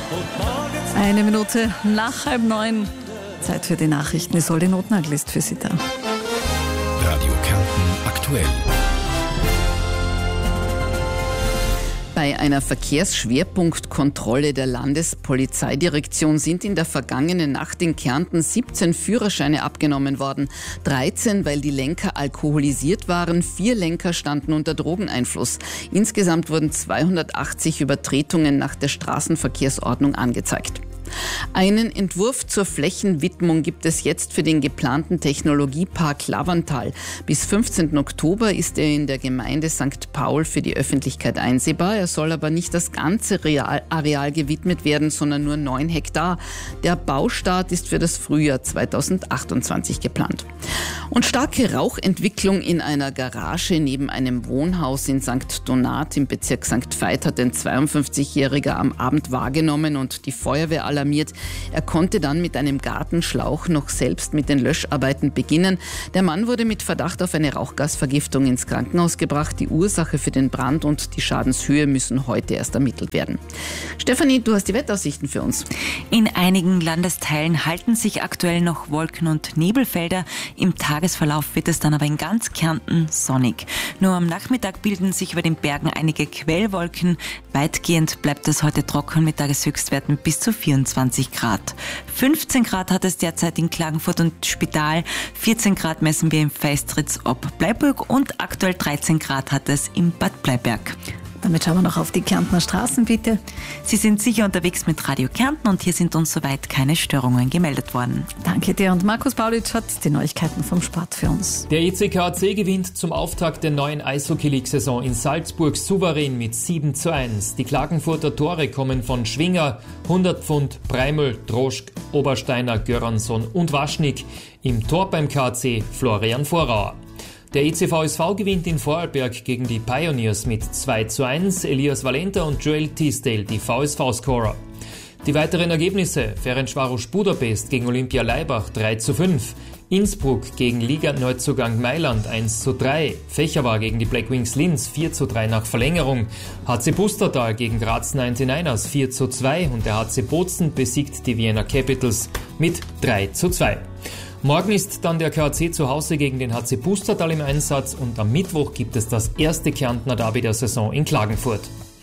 Eine Minute nach 8:30. Zeit für die Nachrichten. Isolde Notnagel ist für Sie da. Radio Kärnten aktuell. Bei einer Verkehrsschwerpunktkontrolle der Landespolizeidirektion sind in der vergangenen Nacht in Kärnten 17 Führerscheine abgenommen worden. 13, weil die Lenker alkoholisiert waren, 4 Lenker standen unter Drogeneinfluss. Insgesamt wurden 280 Übertretungen nach der Straßenverkehrsordnung angezeigt. Einen Entwurf zur Flächenwidmung gibt es jetzt für den geplanten Technologiepark Lavantal. Bis 15. Oktober ist er in der Gemeinde St. Paul für die Öffentlichkeit einsehbar. Er soll aber nicht das ganze Areal gewidmet werden, sondern nur 9 Hektar. Der Baustart ist für das Frühjahr 2028 geplant. Und starke Rauchentwicklung in einer Garage neben einem Wohnhaus in St. Donat im Bezirk St. Veit hat ein 52-Jähriger am Abend wahrgenommen und die Feuerwehr alarmiert. Er konnte dann mit einem Gartenschlauch noch selbst mit den Löscharbeiten beginnen. Der Mann wurde mit Verdacht auf eine Rauchgasvergiftung ins Krankenhaus gebracht. Die Ursache für den Brand und die Schadenshöhe müssen heute erst ermittelt werden. Stefanie, du hast die Wetteraussichten für uns. In einigen Landesteilen halten sich aktuell noch Wolken- und Nebelfelder. Im Tagesverlauf wird es dann aber in ganz Kärnten sonnig. Nur am Nachmittag bilden sich über den Bergen einige Quellwolken. Weitgehend bleibt es heute trocken mit Tageshöchstwerten bis zu 24 Grad. 15 Grad hat es derzeit in Klagenfurt und Spital, 14 Grad messen wir in Feistritz ob Bleiburg und aktuell 13 Grad hat es in Bad Bleiberg. Damit schauen wir noch auf die Kärntner Straßen, bitte. Sie sind sicher unterwegs mit Radio Kärnten und hier sind uns soweit keine Störungen gemeldet worden. Danke dir und Markus Paulitsch hat die Neuigkeiten vom Sport für uns. Der ECKC gewinnt zum Auftakt der neuen Eishockey-League-Saison in Salzburg souverän mit 7:1. Die Klagenfurter Tore kommen von Schwinger, 100 Pfund, Breimel, Droschk, Obersteiner, Göransson und Waschnik. Im Tor beim KC Florian Vorauer. Der ECVSV gewinnt in Vorarlberg gegen die Pioneers mit 2:1, Elias Valenta und Joel Teasdale, die VSV-Scorer. Die weiteren Ergebnisse: Ferencváros Budapest gegen Olympia Laibach 3:5, Innsbruck gegen Liga-Neuzugang Mailand 1:3, Fecherwar gegen die Black Wings Linz 4:3 nach Verlängerung, HC Pustertal gegen Graz 99ers 4:2 und der HC Bozen besiegt die Vienna Capitals mit 3:2. Morgen ist dann der KAC zu Hause gegen den HC Pustertal im Einsatz und am Mittwoch gibt es das erste Kärntner Derby der Saison in Klagenfurt.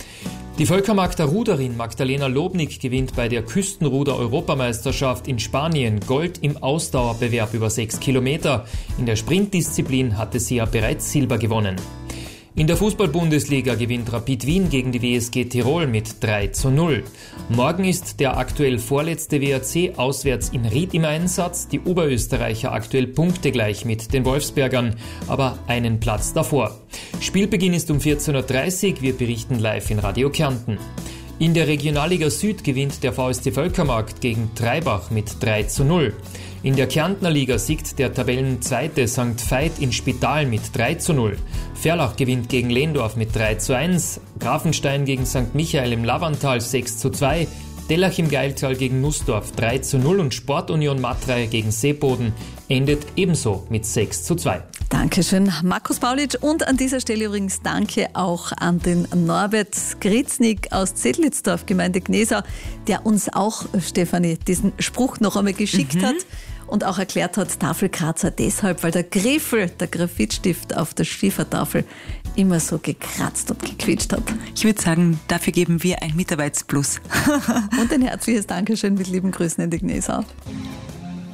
Die Völkermagder Ruderin Magdalena Lobnik gewinnt bei der Küstenruder-Europameisterschaft in Spanien Gold im Ausdauerbewerb über 6 Kilometer. In der Sprintdisziplin hatte sie ja bereits Silber gewonnen. In der Fußball-Bundesliga gewinnt Rapid Wien gegen die WSG Tirol mit 3:0. Morgen ist der aktuell vorletzte WAC auswärts in Ried im Einsatz. Die Oberösterreicher aktuell punktegleich mit den Wolfsbergern, aber einen Platz davor. Spielbeginn ist um 14:30 Uhr. Wir berichten live in Radio Kärnten. In der Regionalliga Süd gewinnt der VSC Völkermarkt gegen Treibach mit 3:0. In der Kärntner Liga siegt der Tabellenzweite St. Veit in Spital mit 3:0. Ferlach gewinnt gegen Lehndorf mit 3:1. Grafenstein gegen St. Michael im Lavantal 6:2. Dellach im Geiltal gegen Nussdorf 3:0 und Sportunion Matrei gegen Seeboden endet ebenso mit 6:2. Dankeschön, Markus Paulitsch. Und an dieser Stelle übrigens danke auch an den Norbert Gritznik aus Zedlitzdorf, Gemeinde Gnesau, der uns auch, Stefanie, diesen Spruch noch einmal geschickt hat und auch erklärt hat, Tafelkratzer deshalb, weil der Griffel, der Graphitstift auf der Schiefertafel immer so gekratzt und gequietscht hat. Ich würde sagen, dafür geben wir ein Mitarbeitsplus. Und ein herzliches Dankeschön mit lieben Grüßen in die Gnesau.